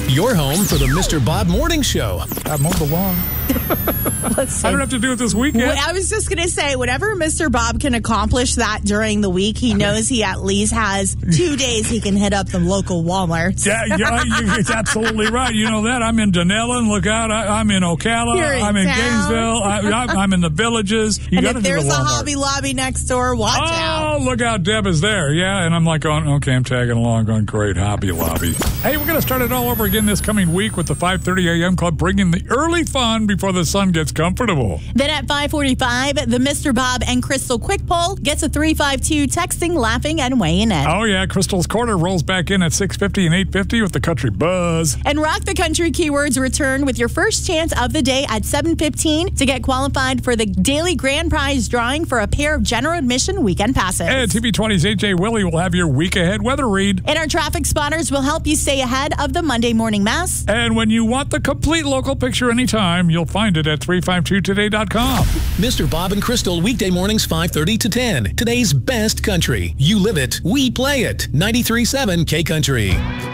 Your home for the Mr. Bob Morning Show. I mowed the lawn. I don't have to do it this weekend. I was just going to say, whenever Mr. Bob can accomplish that during the week, he knows he at least has 2 days he can hit up the local Walmarts. Yeah, it's absolutely right. You know that. I'm in Dunellen. Look out. I'm in Ocala. I'm in Gainesville. I'm in the Villages. And if there's a Hobby Lobby next door, watch out. Oh, look out. Deb is there. Yeah, and I'm like going, okay, I'm tagging along, going, great, Hobby Lobby. Hey, we're going to start it all over again this coming week with the 5:30 a.m. Club, bringing the early fun before the sun gets comfortable. Then at 5:45, the Mr. Bob and Crystal Quick Poll gets a 352 texting, laughing, and weighing in. Oh, yeah. Crystal's Corner rolls back in at 6:50 and 8:50 with the Country Buzz. And Rock the Country Keywords return with your first chance of the day at 7:15 to get qualified for the daily grand prize drawing for a pair of general admission weekend passes. And TV20's AJ Willie will have your week ahead weather read. And our traffic spotters will help you stay ahead of the Monday morning mess. And when you want the complete local picture anytime, you'll find it at 352today.com. Mr. Bob and Crystal, weekday mornings 5:30 to 10. Today's best country. You live it, we play it. 93.7 K Country.